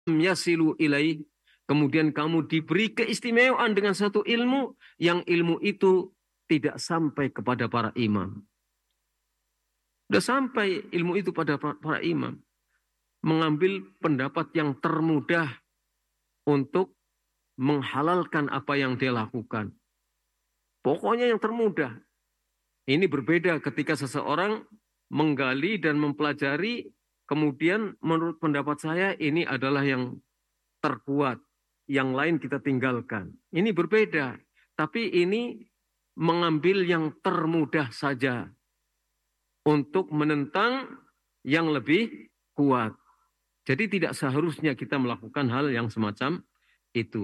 yasilu ilaih, kemudian kamu diberi keistimewaan dengan satu ilmu yang ilmu itu tidak sampai kepada para imam. Sudah sampai ilmu itu pada para imam. Mengambil pendapat yang termudah untuk menghalalkan apa yang dia lakukan. Pokoknya yang termudah. Ini berbeda ketika seseorang menggali dan mempelajari, kemudian menurut pendapat saya ini adalah yang terkuat, yang lain kita tinggalkan. Ini berbeda, tapi ini mengambil yang termudah saja untuk menentang yang lebih kuat. Jadi tidak seharusnya kita melakukan hal yang semacam itu.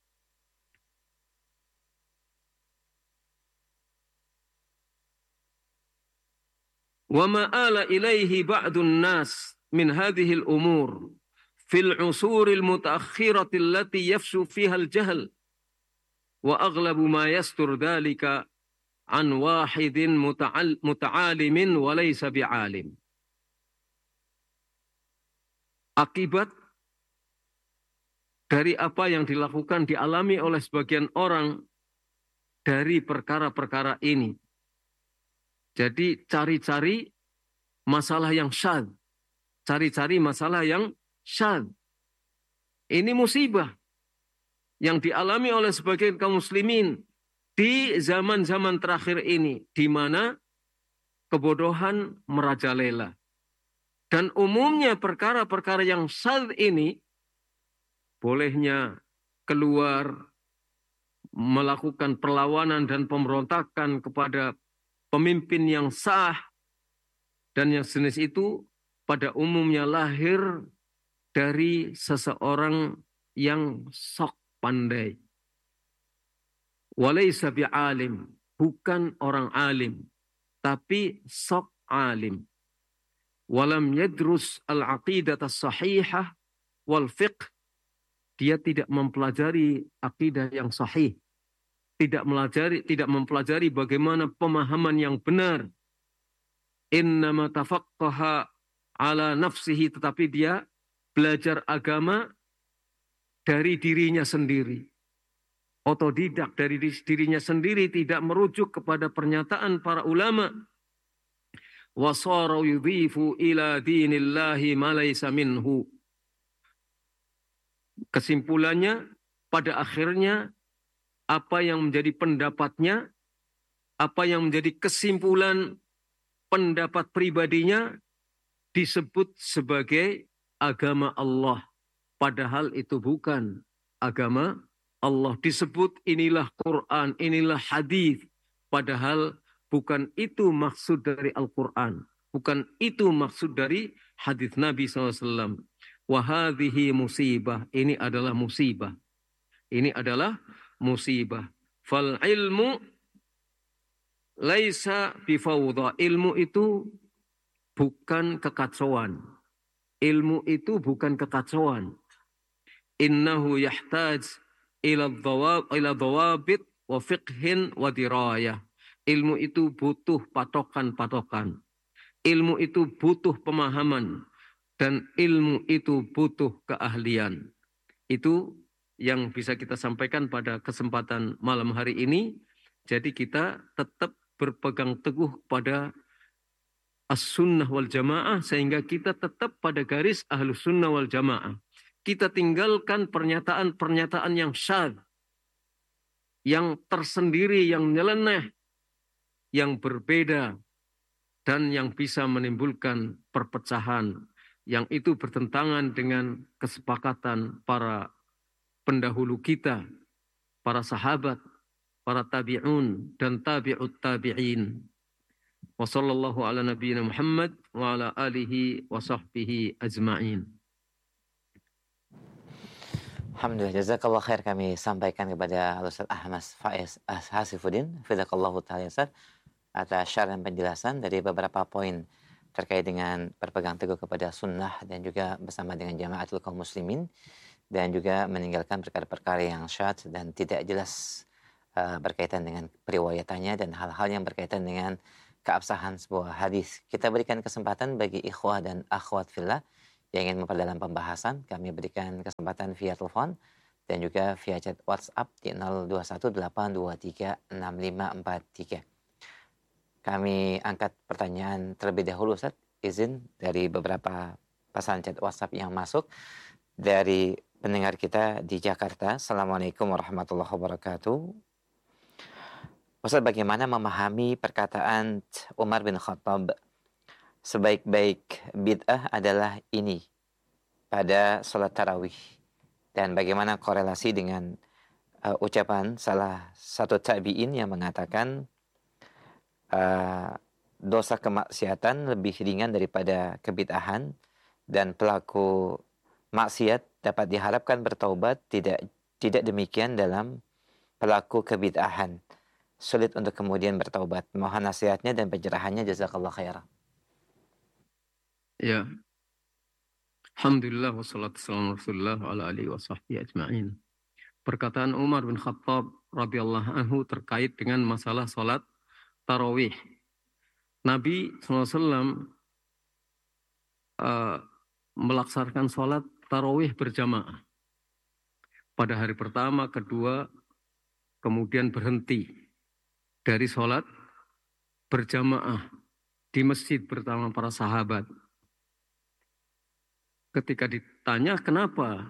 Wa ma'ala ilaihi ba'dun nas min hadhil umur fil usuril mutaakhirati allati yafshu fiha al-jahl wa aghlabu ma yastur dhalika an wahidin muta'alimin wa laysa bi'alim. Akibat dari apa yang dilakukan dialami oleh sebagian orang dari perkara-perkara ini. Jadi cari-cari masalah yang syadz. Cari-cari masalah yang syadz. Ini musibah yang dialami oleh sebagian kaum muslimin di zaman-zaman terakhir ini, di mana kebodohan merajalela. Dan umumnya perkara-perkara yang syadz ini, bolehnya keluar melakukan perlawanan dan pemberontakan kepada pemimpin yang sah, dan yang jenis itu pada umumnya lahir dari seseorang yang sok pandai. Walaysa bi'alim, bukan orang alim, tapi sok alim. Walam yadrus al-aqidah as-sahihah wal fiqh, dia tidak mempelajari akidah yang sahih, tidak mempelajari bagaimana pemahaman yang benar. Innama tafaqqaha ala nafsihi, tetapi dia belajar agama dari dirinya sendiri. Otodidak dari dirinya sendiri, tidak merujuk kepada pernyataan para ulama. Wasara yudhifu ila dinillahi ma laysa minhu. Kesimpulannya, pada akhirnya apa yang menjadi pendapatnya, apa yang menjadi kesimpulan pendapat pribadinya disebut sebagai agama Allah. Padahal itu bukan agama Allah. Disebut inilah Quran, inilah hadis. Padahal bukan itu maksud dari Al-Quran. Bukan itu maksud dari hadis Nabi SAW. Wahadhihi musibah. Ini adalah musibah. Ini adalah musibah. Fal ilmu laisa bifawda. Ilmu itu bukan kekacauan. Ilmu itu bukan kekacauan. Innahu yahtaj ila dhawabit wa fiqhin wa dirayah. Ilmu itu butuh patokan-patokan. Ilmu itu butuh pemahaman. Dan ilmu itu butuh keahlian. Itu yang bisa kita sampaikan pada kesempatan malam hari ini. Jadi kita tetap berpegang teguh pada as-sunnah wal jamaah, sehingga kita tetap pada garis ahlus sunnah wal jamaah. Kita tinggalkan pernyataan-pernyataan yang syadz, yang tersendiri, yang nyeleneh, yang berbeda, dan yang bisa menimbulkan perpecahan, yang itu bertentangan dengan kesepakatan para pendahulu kita, para sahabat, para tabi'un, dan tabi'ut tabi'in. Wa sallallahu ala nabiyyina Muhammad wa ala alihi wa sahbihi ajma'in. Alhamdulillah, jazakallah khair kami sampaikan kepada Ustaz Ahmad Faiz Hasifuddin, Fidzakallahu ta'ala Ustaz, atas syarah dan penjelasan dari beberapa poin terkait dengan berpegang teguh kepada sunnah dan juga bersama dengan jamaatul kaum muslimin, dan juga meninggalkan perkara-perkara yang syadz dan tidak jelas berkaitan dengan periwayatannya dan hal-hal yang berkaitan dengan keabsahan sebuah hadis. Kita berikan kesempatan bagi ikhwah dan akhwat fillah yang ingin memperdalam pembahasan, kami berikan kesempatan via telepon dan juga via chat WhatsApp di 0218236543. Kami angkat pertanyaan terlebih dahulu, Ustaz. Izin dari beberapa pesan chat WhatsApp yang masuk dari pendengar kita di Jakarta. Assalamualaikum warahmatullahi wabarakatuh. Ustaz, bagaimana memahami perkataan Umar bin Khattab, sebaik-baik bid'ah adalah ini pada sholat tarawih, dan bagaimana korelasi dengan ucapan salah satu tabi'in yang mengatakan dosa kemaksiatan lebih ringan daripada kebid'ahan, dan pelaku maksiat dapat diharapkan bertaubat, tidak demikian dalam pelaku kebid'ahan, sulit untuk kemudian bertaubat. Mohon nasihatnya dan pencerahannya, jazakallah khairan. Ya, alhamdulillah wassalatu wassalamu Rasulullah wa ala alihi wa sahbihi ajma'in. Perkataan Umar bin Khattab radhiyallahu anhu terkait dengan masalah salat tarawih. Nabi SAW melaksanakan salat tarawih berjamaah. Pada hari pertama, kedua, kemudian berhenti dari salat berjamaah di masjid bersama para sahabat. Ketika ditanya kenapa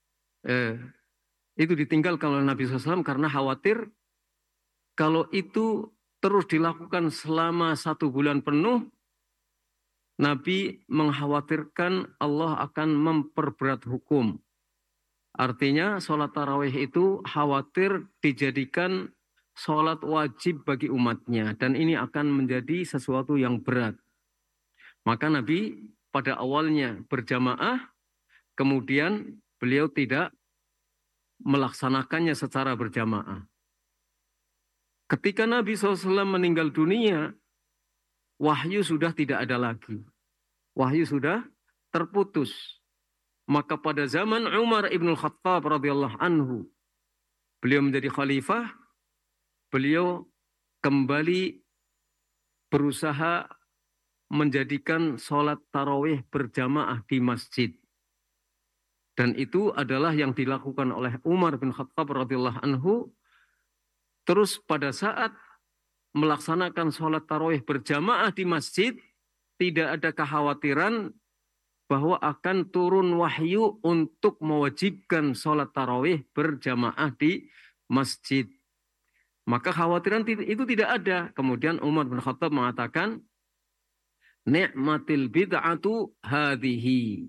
itu ditinggalkan oleh Nabi SAW, karena khawatir kalau itu terus dilakukan selama 1 bulan penuh, Nabi mengkhawatirkan Allah akan memperberat hukum. Artinya sholat tarawih itu khawatir dijadikan sholat wajib bagi umatnya, dan ini akan menjadi sesuatu yang berat. Maka Nabi pada awalnya berjamaah, kemudian beliau tidak melaksanakannya secara berjamaah. Ketika Nabi SAW meninggal dunia, wahyu sudah tidak ada lagi. Wahyu sudah terputus. Maka pada zaman Umar ibn Khattab radhiyallahu anhu, beliau menjadi khalifah, beliau kembali berusaha menjadikan sholat tarawih berjamaah di masjid. Dan itu adalah yang dilakukan oleh Umar bin Khattab radhiyallahu anhu. Terus pada saat melaksanakan sholat tarawih berjamaah di masjid, tidak ada kekhawatiran bahwa akan turun wahyu untuk mewajibkan sholat tarawih berjamaah di masjid. Maka khawatiran itu tidak ada. Kemudian Umar bin Khattab mengatakan, ni'matil bid'atu hadhihi.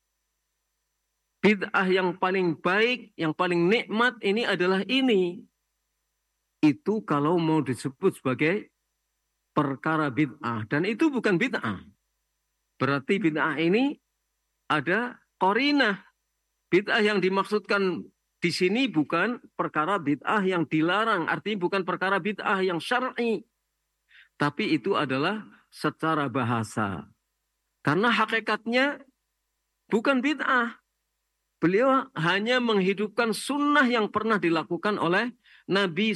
Bid'ah yang paling baik, yang paling nikmat ini adalah ini. Itu kalau mau disebut sebagai perkara bid'ah. Dan itu bukan bid'ah. Berarti bid'ah ini ada qarinah. Bid'ah yang dimaksudkan di sini bukan perkara bid'ah yang dilarang. Artinya bukan perkara bid'ah yang syar'i. Tapi itu adalah secara bahasa. Karena hakikatnya bukan bid'ah. Beliau hanya menghidupkan sunnah yang pernah dilakukan oleh Nabi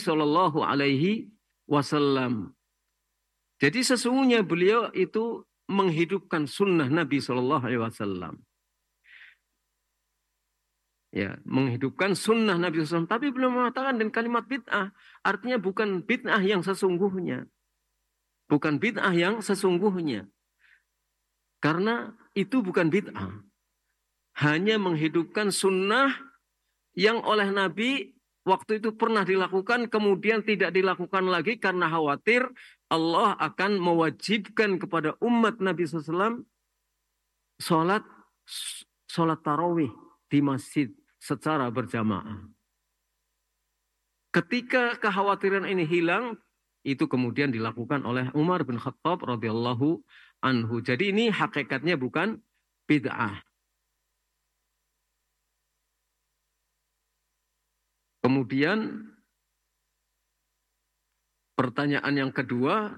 SAW. Jadi sesungguhnya beliau itu menghidupkan sunnah Nabi SAW. Ya, menghidupkan sunnah Nabi SAW. Tapi belum mengatakan dan kalimat bid'ah. Artinya bukan bid'ah yang sesungguhnya. Bukan bid'ah yang sesungguhnya. Karena itu bukan bid'ah. Hanya menghidupkan sunnah yang oleh Nabi waktu itu pernah dilakukan, kemudian tidak dilakukan lagi karena khawatir Allah akan mewajibkan kepada umat Nabi SAW sholat tarawih di masjid secara berjamaah. Ketika kekhawatiran ini hilang, itu kemudian dilakukan oleh Umar bin Khattab radhiyallahu anhu. Jadi ini hakikatnya bukan bid'ah. Kemudian pertanyaan yang kedua,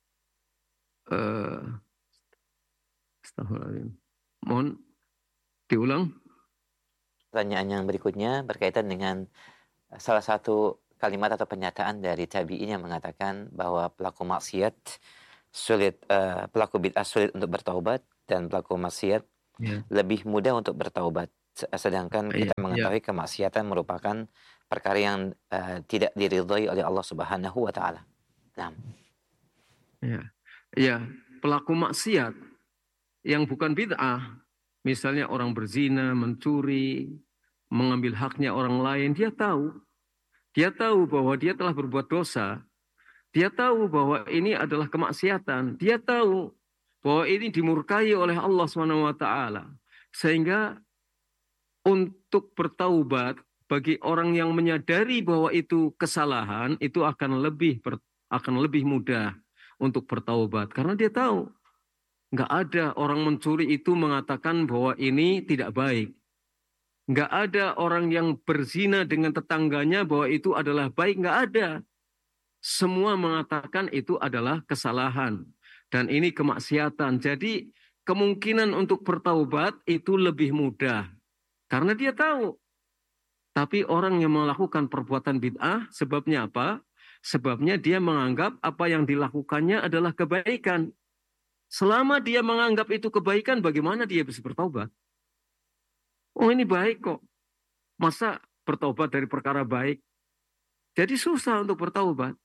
mohon diulang. Pertanyaan yang berikutnya berkaitan dengan salah satu kalimat atau pernyataan dari tabi'in yang mengatakan bahwa pelaku maksiat sulit, pelaku bid'ah sulit untuk bertaubat, dan pelaku maksiat Ya, lebih mudah untuk bertaubat. Sedangkan ya, kita ya, mengetahui kemaksiatan merupakan perkara yang tidak diridhoi oleh Allah Subhanahu wa taala. Nah, ya. Ya, pelaku maksiat yang bukan bid'ah, misalnya orang berzina, mencuri, mengambil haknya orang lain, dia tahu bahwa dia telah berbuat dosa, dia tahu bahwa ini adalah kemaksiatan, dia tahu bahwa ini dimurkai oleh Allah Subhanahu wa taala. Sehingga untuk bertaubat bagi orang yang menyadari bahwa itu kesalahan itu akan lebih mudah untuk bertaubat karena dia tahu nggak ada orang mencuri itu mengatakan bahwa ini tidak baik. Nggak ada orang yang berzina dengan tetangganya bahwa itu adalah baik. Nggak ada. Semua mengatakan itu adalah kesalahan. Dan ini kemaksiatan. Jadi kemungkinan untuk bertaubat itu lebih mudah. Karena dia tahu. Tapi orang yang melakukan perbuatan bid'ah, sebabnya apa? Sebabnya dia menganggap apa yang dilakukannya adalah kebaikan. Selama dia menganggap itu kebaikan, bagaimana dia bisa bertobat? Oh ini baik kok. Masa bertobat dari perkara baik? Jadi susah untuk bertaubat.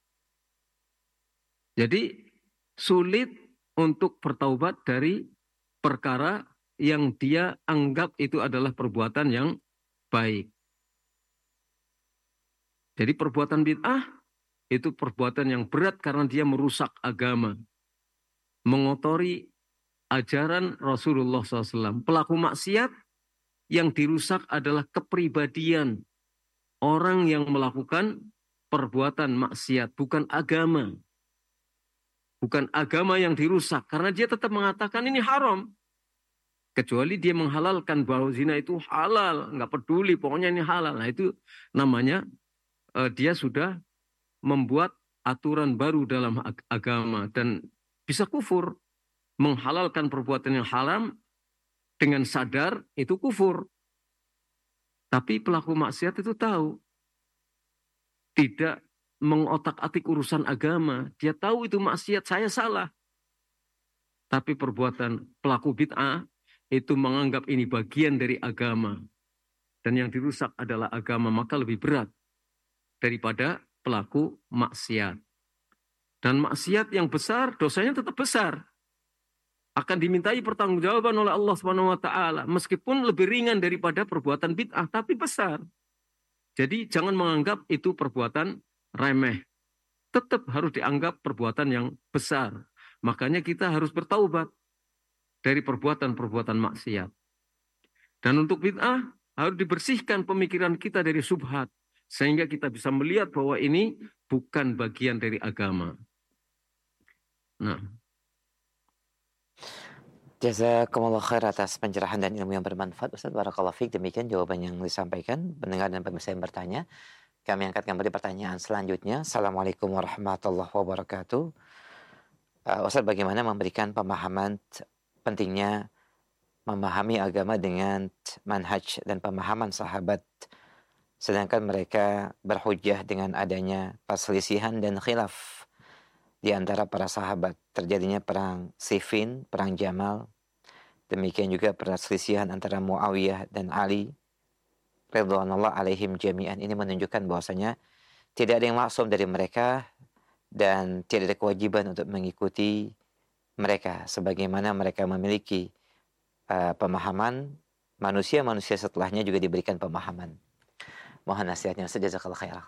Jadi sulit untuk bertaubat dari perkara yang dia anggap itu adalah perbuatan yang baik. Jadi perbuatan bid'ah itu perbuatan yang berat karena dia merusak agama, mengotori ajaran Rasulullah SAW. Pelaku maksiat yang dirusak adalah kepribadian orang yang melakukan perbuatan maksiat, bukan agama. Bukan agama yang dirusak, karena dia tetap mengatakan ini haram. Kecuali dia menghalalkan bahwa zina itu halal, nggak peduli, pokoknya ini halal. Nah itu namanya dia sudah membuat aturan baru dalam agama dan bisa kufur. Menghalalkan perbuatan yang haram dengan sadar itu kufur. Tapi pelaku maksiat itu tahu, tidak mengotak-atik urusan agama. Dia tahu itu maksiat, saya salah. Tapi perbuatan pelaku bid'ah itu menganggap ini bagian dari agama. Dan yang dirusak adalah agama, maka lebih berat daripada pelaku maksiat. Dan maksiat yang besar, dosanya tetap besar. Akan dimintai pertanggungjawaban oleh Allah Subhanahu wa taala, meskipun lebih ringan daripada perbuatan bid'ah, tapi besar. Jadi jangan menganggap itu perbuatan remeh. Tetap harus dianggap perbuatan yang besar. Makanya kita harus bertaubat dari perbuatan-perbuatan maksiat. Dan untuk bid'ah harus dibersihkan pemikiran kita dari subhat. Sehingga kita bisa melihat bahwa ini bukan bagian dari agama. Nah, jazakumullah khair atas pencerahan dan ilmu yang bermanfaat Ustaz. Barakallahu fiik. Demikian jawaban yang disampaikan pendengar dan pemirsa yang bertanya. Kami angkat kembali pertanyaan selanjutnya. Assalamualaikum warahmatullahi wabarakatuh. Ustaz, bagaimana memberikan pemahaman pentingnya memahami agama dengan manhaj dan pemahaman sahabat, sedangkan mereka berhujjah dengan adanya perselisihan dan khilaf di antara para sahabat, terjadinya perang Siffin, perang Jamal, demikian juga perselisihan antara Muawiyah dan Ali radhiyallahu alaihim jami'an. Ini menunjukkan bahwasanya tidak ada yang maksum dari mereka dan tidak ada kewajiban untuk mengikuti mereka sebagaimana mereka memiliki pemahaman, manusia-manusia setelahnya juga diberikan pemahaman. Mohon nasihatnya Ustaz, jazakallahu khairan.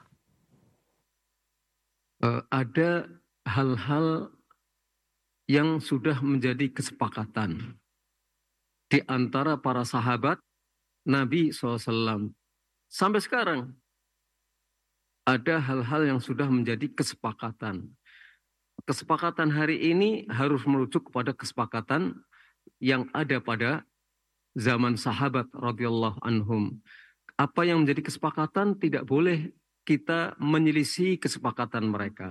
ada hal-hal yang sudah menjadi kesepakatan di antara para sahabat Nabi SAW. Sampai sekarang ada hal-hal yang sudah menjadi kesepakatan. Kesepakatan hari ini harus merujuk kepada kesepakatan yang ada pada zaman sahabat radhiyallahu anhum. Apa yang menjadi kesepakatan tidak boleh kita menyelisih kesepakatan mereka.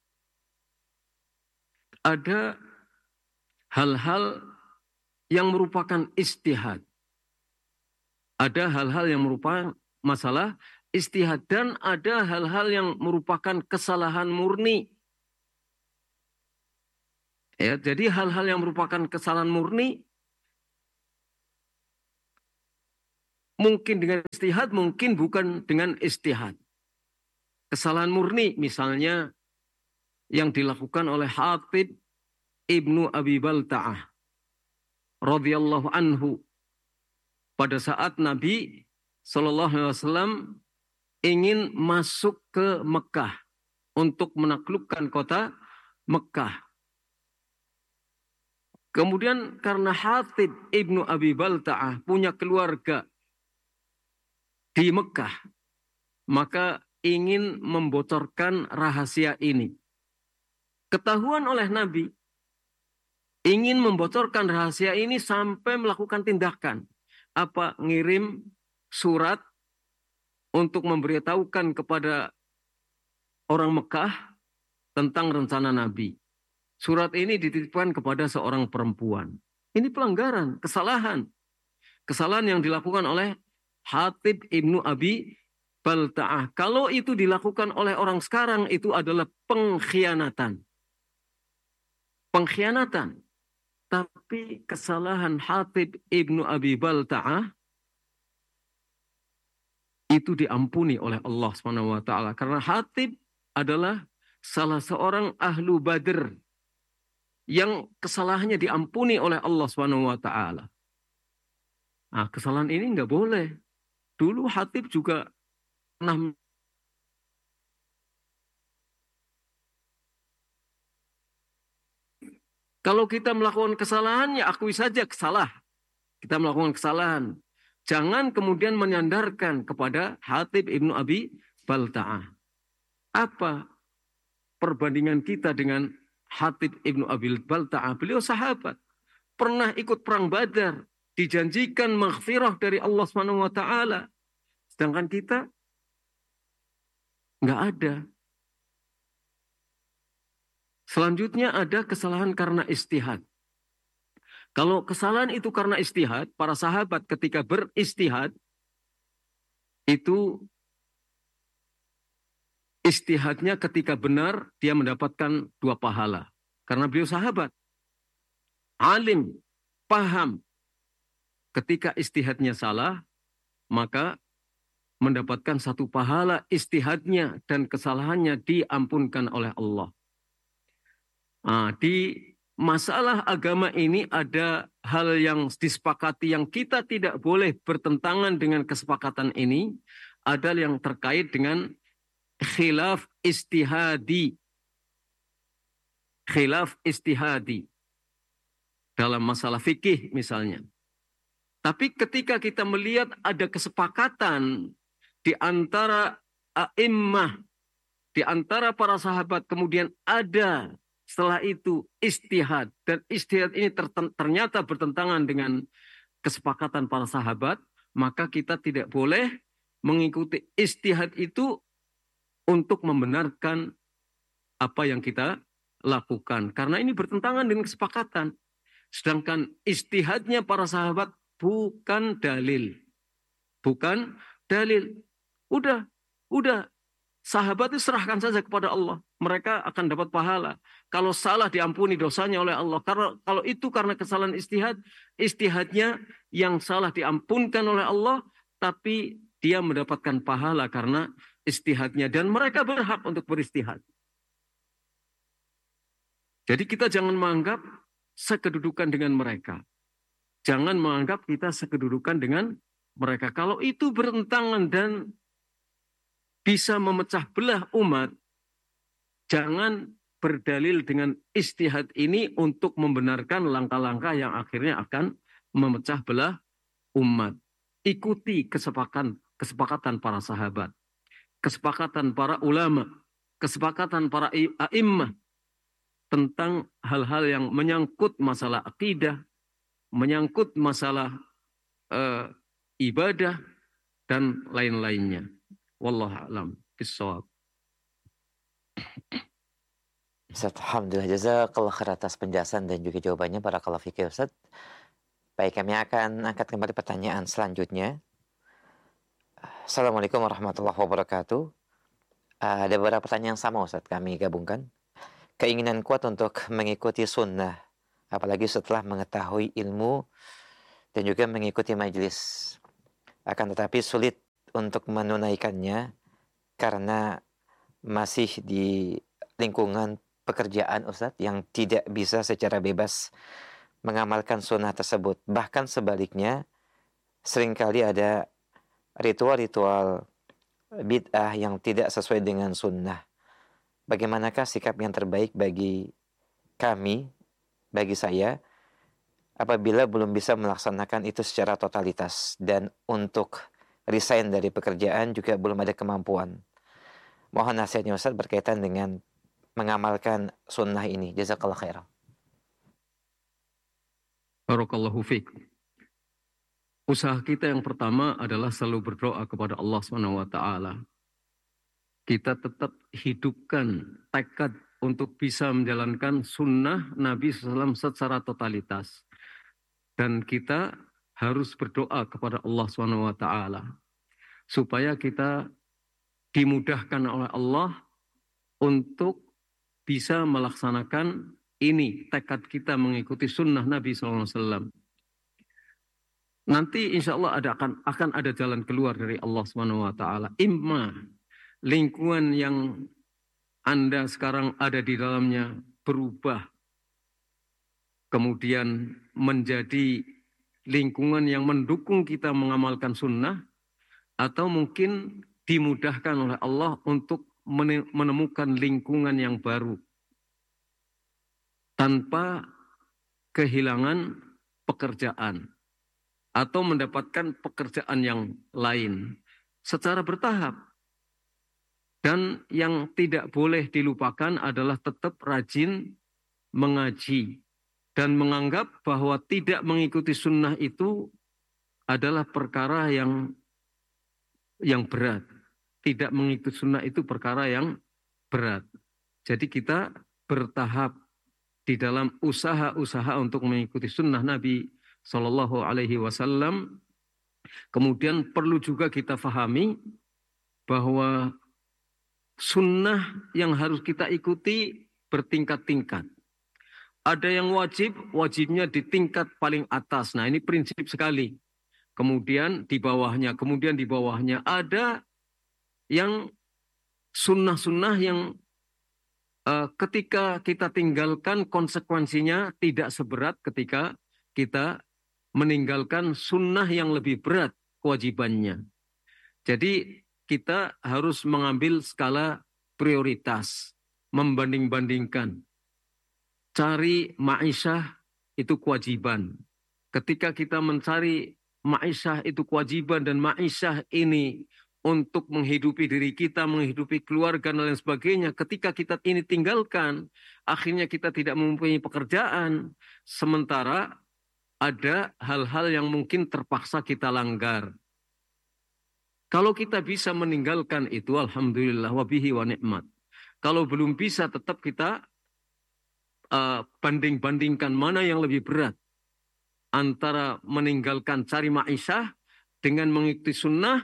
Ada hal-hal yang merupakan ijtihad. Ada hal-hal yang merupakan masalah ijtihad dan ada hal-hal yang merupakan kesalahan murni. Ya, jadi hal-hal yang merupakan kesalahan murni Mungkin dengan istihad, mungkin bukan dengan istihad. Kesalahan murni misalnya yang dilakukan oleh Hatib Ibnu Abi Balta'ah radhiyallahu anhu pada saat Nabi Shallallahu Alaihi Wasallam ingin masuk ke Mekah untuk menaklukkan kota Mekah. Kemudian karena Hatib Ibnu Abi Balta'ah punya keluarga di Mekah, maka ingin membocorkan rahasia ini. Ketahuan oleh Nabi, ingin membocorkan rahasia ini sampai melakukan tindakan. Apa? Ngirim surat untuk memberitahukan kepada orang Mekah tentang rencana Nabi. Surat ini dititipkan kepada seorang perempuan. Ini pelanggaran, kesalahan. Kesalahan yang dilakukan oleh Hatib Ibnu Abi Balta'ah. Kalau itu dilakukan oleh orang sekarang, itu adalah pengkhianatan. Pengkhianatan. Tapi kesalahan Hatib Ibnu Abi Balta'ah itu diampuni oleh Allah SWT. Karena Hatib adalah salah seorang ahlu Badr yang kesalahannya diampuni oleh Allah SWT. Nah, kesalahan ini nggak boleh. Dulu Hatib juga pernah kalau kita melakukan kesalahan, ya akui saja salah. Kita melakukan kesalahan. Jangan kemudian menyandarkan kepada Hatib Ibnu Abi Balta'ah. Apa perbandingan kita dengan Hatib Ibnu Abi Balta'ah? Beliau sahabat. Pernah ikut perang Badar. Dijanjikan maghfirah dari Allah SWT. Sedangkan kita nggak ada. Selanjutnya ada kesalahan karena istihad. Kalau kesalahan itu karena istihad, para sahabat ketika beristihad, itu istihadnya ketika benar, dia mendapatkan 2 pahala. Karena beliau sahabat. Alim, paham. Ketika istihadnya salah, maka mendapatkan 1 pahala istihadnya dan kesalahannya diampunkan oleh Allah. Nah, di masalah agama ini ada hal yang disepakati yang kita tidak boleh bertentangan dengan kesepakatan ini, ada yang terkait dengan khilaf istihadi. Khilaf istihadi dalam masalah fikih misalnya. Tapi ketika kita melihat ada kesepakatan di antara a'immah, di antara para sahabat, kemudian ada setelah itu istihad, dan istihad ini ternyata bertentangan dengan kesepakatan para sahabat, maka kita tidak boleh mengikuti istihad itu untuk membenarkan apa yang kita lakukan. Karena ini bertentangan dengan kesepakatan. Sedangkan istihadnya para sahabat bukan dalil. Bukan dalil. Udah. Sahabat itu serahkan saja kepada Allah. Mereka akan dapat pahala. Kalau salah diampuni dosanya oleh Allah. Kalau itu karena kesalahan istihad, istihadnya yang salah diampunkan oleh Allah, tapi dia mendapatkan pahala karena istihadnya. Dan mereka berhak untuk beristihad. Jadi kita jangan menganggap sekedudukan dengan mereka. Jangan menganggap kita sekedudukan dengan mereka. Kalau itu bertentangan dan bisa memecah belah umat, jangan berdalil dengan istihad ini untuk membenarkan langkah-langkah yang akhirnya akan memecah belah umat. Ikuti kesepakatan para sahabat, kesepakatan para ulama, kesepakatan para a'immah tentang hal-hal yang menyangkut masalah akidah, menyangkut masalah ibadah, dan lain-lainnya. Wallahu a'lam bishawab. Ustaz, alhamdulillah, jazakallah khair atas penjelasan dan juga jawabannya. Barakallahu fiik ya Ustaz. Baik, kami akan angkat kembali pertanyaan selanjutnya. Assalamualaikum warahmatullahi wabarakatuh. Ada beberapa pertanyaan sama Ustaz, kami gabungkan. Keinginan kuat untuk mengikuti sunnah, apalagi setelah mengetahui ilmu dan juga mengikuti majelis. akan tetapi sulit untuk menunaikannya karena masih di lingkungan pekerjaan Ustadz yang tidak bisa secara bebas mengamalkan sunnah tersebut. Bahkan sebaliknya, seringkali ada ritual-ritual bid'ah yang tidak sesuai dengan sunnah. Bagaimanakah sikap yang terbaik bagi kami, bagi saya, apabila belum bisa melaksanakan itu secara totalitas dan untuk resign dari pekerjaan juga belum ada kemampuan. Mohon nasihatnya Ustaz berkaitan dengan mengamalkan sunnah ini. Jazakallah khairan. Barakallahu fiik. Usaha kita yang pertama adalah selalu berdoa kepada Allah SWT. Kita tetap hidupkan tekad untuk bisa menjalankan sunnah Nabi SAW secara totalitas. Dan kita harus berdoa kepada Allah SWT supaya kita dimudahkan oleh Allah untuk bisa melaksanakan ini, tekad kita mengikuti sunnah Nabi SAW. Nanti insya Allah akan ada jalan keluar dari Allah SWT. Imma lingkungan yang Anda sekarang ada di dalamnya berubah, kemudian menjadi lingkungan yang mendukung kita mengamalkan sunnah, atau mungkin dimudahkan oleh Allah untuk menemukan lingkungan yang baru tanpa kehilangan pekerjaan atau mendapatkan pekerjaan yang lain secara bertahap. Dan yang tidak boleh dilupakan adalah tetap rajin mengaji dan menganggap bahwa tidak mengikuti sunnah itu adalah perkara yang berat. Tidak mengikuti sunnah itu perkara yang berat. Jadi kita bertahap di dalam usaha-usaha untuk mengikuti sunnah Nabi Sallallahu Alaihi Wasallam. Kemudian perlu juga kita fahami bahwa sunnah yang harus kita ikuti bertingkat-tingkat. Ada yang wajibnya di tingkat paling atas. Nah, ini prinsip sekali. Kemudian di bawahnya ada yang sunnah-sunnah yang ketika kita tinggalkan konsekuensinya tidak seberat ketika kita meninggalkan sunnah yang lebih berat kewajibannya. Jadi kita harus mengambil skala prioritas, membanding-bandingkan. Cari ma'isyah itu kewajiban. Ketika kita mencari ma'isyah itu kewajiban dan ma'isyah ini untuk menghidupi diri kita, menghidupi keluarga dan lain sebagainya, ketika kita ini tinggalkan, akhirnya kita tidak mempunyai pekerjaan, sementara ada hal-hal yang mungkin terpaksa kita langgar. Kalau kita bisa meninggalkan itu, alhamdulillah, wabihi wa ni'mat. Kalau belum bisa, tetap kita banding-bandingkan mana yang lebih berat antara meninggalkan cari ma'isyah dengan mengikuti sunnah,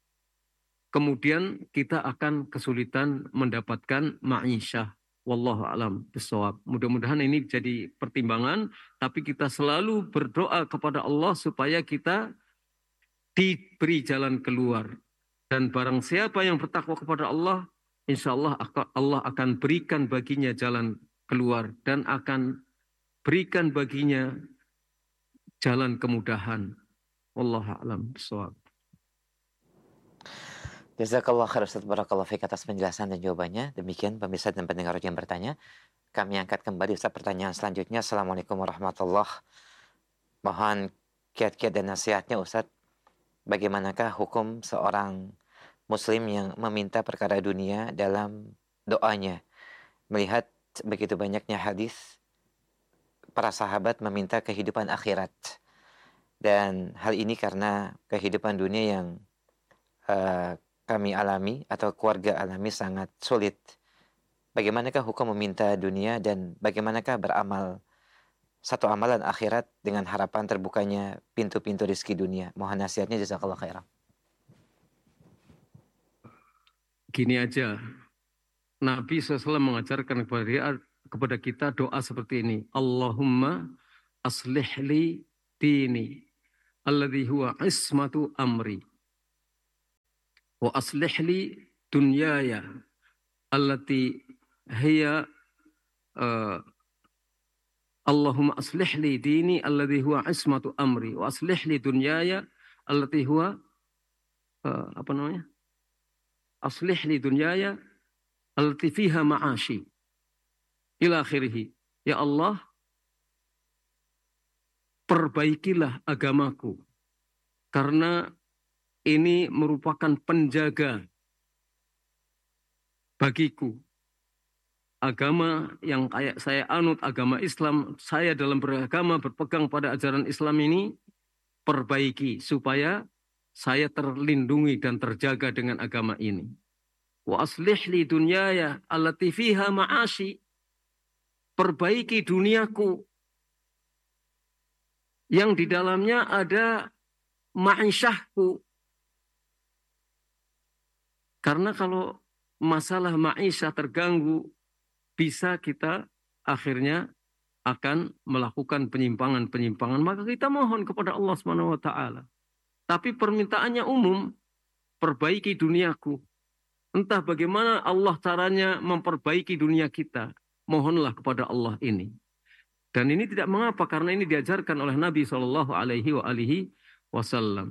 kemudian kita akan kesulitan mendapatkan ma'isyah. Wallahu a'lam bishawab. Mudah-mudahan ini jadi pertimbangan, tapi kita selalu berdoa kepada Allah supaya kita diberi jalan keluar. Dan barang siapa yang bertakwa kepada Allah, insya Allah akan berikan baginya jalan keluar dan akan berikan baginya jalan kemudahan. Wallahu a'lam bishawab. Jazakallah khair Ustaz, barakallahu fiik atas penjelasan dan jawabannya. Demikian pemirsa dan pendengar yang bertanya. Kami angkat kembali Ustaz pertanyaan selanjutnya. Assalamualaikum warahmatullahi wabarakatuh. Mohon kiat-kiat dan nasihatnya Ustaz. Bagaimanakah hukum seorang muslim yang meminta perkara dunia dalam doanya? Melihat begitu banyaknya hadis para sahabat meminta kehidupan akhirat. Dan hal ini karena kehidupan dunia yang kami alami atau keluarga alami sangat sulit. Bagaimanakah hukum meminta dunia dan bagaimanakah beramal satu amalan akhirat dengan harapan terbukanya pintu-pintu rezeki dunia? Mohon nasihatnya, jazakallah khairan. Gini aja, Nabi SAW mengajarkan kepada kita doa seperti ini. Allahumma aslih li dini alladhi huwa ismatu amri wa aslih li dunyaya allati hiya Allahumma aslih li dini alladhi huwa ismatu amri wa aslih li dunyaya allati huwa apa namanya? Aslih li dunyaya allati fiha ma'ashi ila akhirih. Ya Allah, perbaikilah agamaku karena ini merupakan penjaga bagiku. Agama yang kayak saya anut, agama Islam, saya dalam beragama berpegang pada ajaran Islam ini, perbaiki supaya saya terlindungi dan terjaga dengan agama ini. Wa aslih li dunyaya allati fiha ma'ashi, perbaiki duniaku yang di dalamnya ada ma'isyahku. Karena kalau masalah ma'isyah terganggu, bisa kita akhirnya akan melakukan penyimpangan-penyimpangan. Maka kita mohon kepada Allah Subhanahu wa taala. Tapi permintaannya umum, perbaiki duniaku. Entah bagaimana Allah caranya memperbaiki dunia kita. Mohonlah kepada Allah ini. Dan ini tidak mengapa karena ini diajarkan oleh Nabi Shallallahu alaihi wasallam.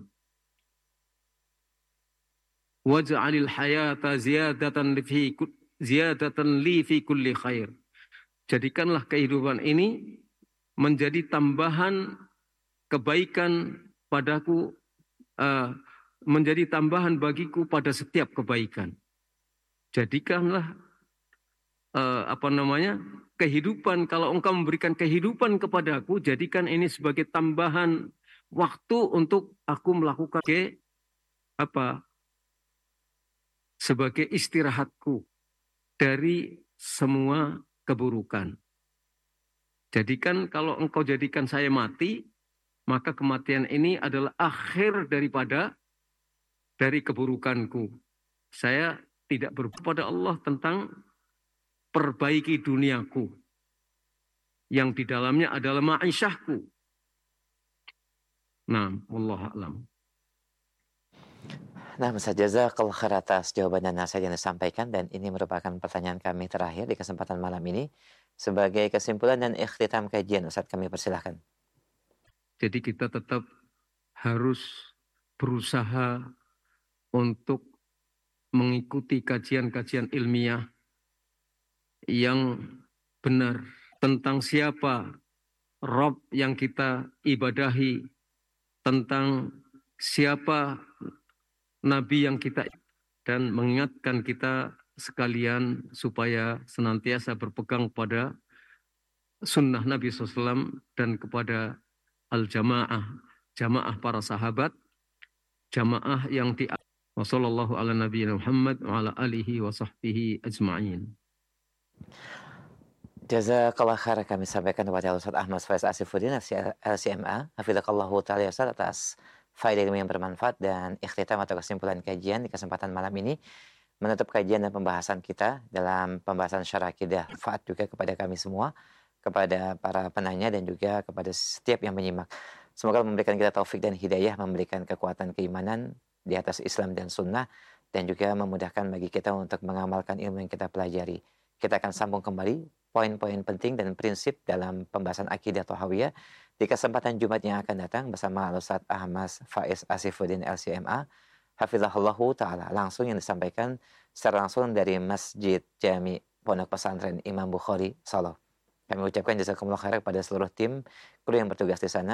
Waj'alil hayata ziyadatan li fi kulli khair. Jadikanlah kehidupan ini menjadi tambahan kebaikan padaku, menjadi tambahan bagiku pada setiap kebaikan. Jadikanlah kehidupan, kalau engkau memberikan kehidupan kepadaku, jadikan ini sebagai tambahan waktu untuk aku melakukan sebagai istirahatku dari semua keburukan. Jadikan kalau engkau jadikan saya mati, maka kematian ini adalah akhir dari keburukanku. Saya tidak berkepada Allah tentang perbaiki duniaku, yang di dalamnya adalah ma'isyahku. Nah, wallahu a'lam. Nah, Ustaz, jazakallahu khair atas jawaban dan nasihat yang disampaikan, dan ini merupakan pertanyaan kami terakhir di kesempatan malam ini. Sebagai kesimpulan dan ikhtitam kajian, Ustaz, kami persilahkan. Jadi kita tetap harus berusaha untuk mengikuti kajian-kajian ilmiah yang benar tentang siapa Rabb yang kita ibadahi, tentang siapa Nabi yang kita, dan mengingatkan kita sekalian supaya senantiasa berpegang pada sunnah Nabi SAW dan kepada al-jamaah, jamaah para sahabat, jamaah yang Wassallallahu ala nabiyina Muhammad wa ala alihi wa sahbihi ajma'in. Jazakallah khair kami sampaikan kepada Ustaz Ahmad Faiz Asifuddin LCMA, hafidzakallahu ta'ala Ustaz, atas faedah ilmu yang bermanfaat dan ikhtitam atau kesimpulan kajian di kesempatan malam ini. Menutup kajian dan pembahasan kita dalam pembahasan syarah akidah, faat juga kepada kami semua, kepada para penanya dan juga kepada setiap yang menyimak. Semoga memberikan kita taufik dan hidayah, memberikan kekuatan keimanan di atas Islam dan Sunnah, dan juga memudahkan bagi kita untuk mengamalkan ilmu yang kita pelajari. Kita akan sambung kembali poin-poin penting dan prinsip dalam pembahasan akidah Thahawiyah di kesempatan Jumat yang akan datang bersama Ustaz Ahmad Faiz Asifuddin LCMA, hafizahullahu ta'ala, langsung yang disampaikan secara langsung dari Masjid Jami Pondok Pesantren Imam Bukhari Solo. Kami ucapkan jazakumullah khair kepada seluruh tim kru yang bertugas di sana.